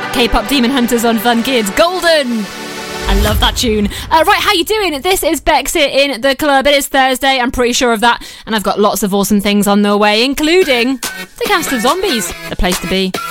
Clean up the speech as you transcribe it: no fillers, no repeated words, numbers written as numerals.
K-pop Demon Hunters on Fun Kids. Golden! I love that tune. Right, how you doing? This is Bexit in the club. It is Thursday, I'm pretty sure of that. And I've got lots of awesome things on the way, including the cast of Zombies, the place to be.